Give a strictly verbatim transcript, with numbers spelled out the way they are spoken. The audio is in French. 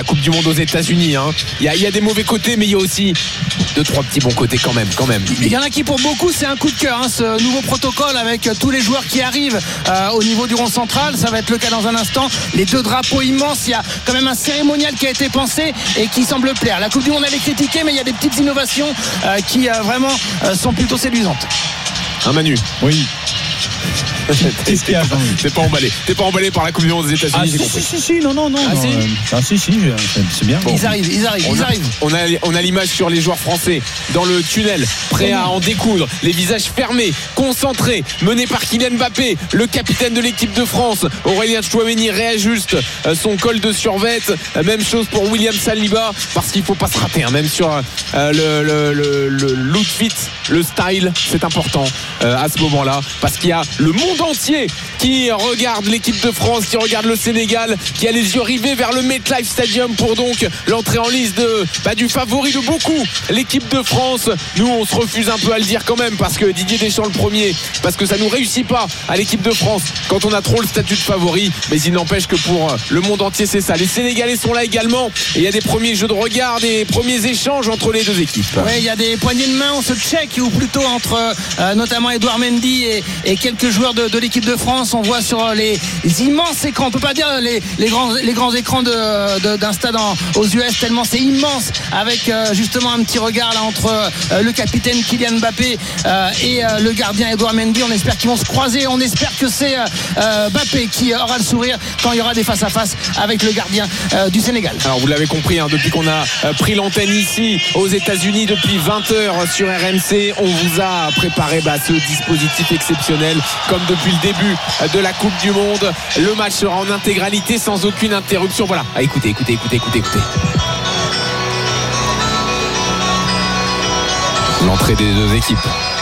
Coupe du Monde aux États-Unis. Hein. Il y a, il y a des mauvais côtés, mais il y a aussi deux, trois petits bons côtés quand même, quand même. Il y en a qui pour beaucoup c'est un coup de cœur, hein, ce nouveau protocole avec tous les joueurs qui arrivent euh, au niveau du rond central. Ça va être le cas dans un instant. Les deux drapeaux immenses, il y a quand même un cérémonial qui a été pensé et qui semble plaire. La Coupe du Monde elle est critiquée, mais il y a des petites innovations euh, qui euh, vraiment euh, sont plutôt séduisantes. Un Manu. Oui. Qu'est-ce qu'il y a, T'es pas emballé. T'es pas emballé par la Coupe du Monde des États-Unis, ah, j'ai si, compris. si, si, si, non, non, non. Ah, non si, euh, ah, si, si, c'est bien. Bon. Ils arrivent, ils arrivent, on ils a, arrivent. On a, on a l'image sur les joueurs français dans le tunnel, prêts à en découdre, les visages fermés, concentrés, menés par Kylian Mbappé, le capitaine de l'équipe de France. Aurélien Tchouaméni réajuste son col de survêt. Même chose pour William Saliba, parce qu'il faut pas se rater, hein, même sur euh, le, le, le, le l'outfit, le style, c'est important euh, à ce moment-là, parce qu'il y a le monde entier qui regarde l'équipe de France, qui regarde le Sénégal, qui a les yeux rivés vers le MetLife Stadium pour donc l'entrée en liste de, bah, du favori de beaucoup, l'équipe de France. Nous on se refuse un peu à le dire quand même, parce que Didier Deschamps le premier, parce que ça nous réussit pas à l'équipe de France quand on a trop le statut de favori, mais il n'empêche que pour le monde entier c'est ça. Les Sénégalais sont là également et il y a des premiers jeux de regard, des premiers échanges entre les deux équipes. Oui, il y a des poignées de main, on se check, ou plutôt entre euh, notamment Edouard Mendy et, et quelques joueurs de, de l'équipe de France. On voit sur les, les immenses écrans, on peut pas dire les, les, grands, les grands écrans de, de, d'un stade en, aux U S, tellement c'est immense, avec euh, justement un petit regard là entre euh, le capitaine Kylian Mbappé euh, et euh, le gardien Edouard Mendy. On espère qu'ils vont se croiser, on espère que c'est euh, Mbappé qui aura le sourire quand il y aura des face à face avec le gardien euh, du Sénégal. Alors vous l'avez compris, hein, depuis qu'on a euh, pris l'antenne ici aux États-Unis depuis vingt heures sur R M C, on vous a préparé bah, ce dispositif exceptionnel comme depuis le début de la Coupe du Monde. Le match sera en intégralité sans aucune interruption. Voilà, ah, écoutez, écoutez, écoutez, écoutez, écoutez. L'entrée des deux équipes.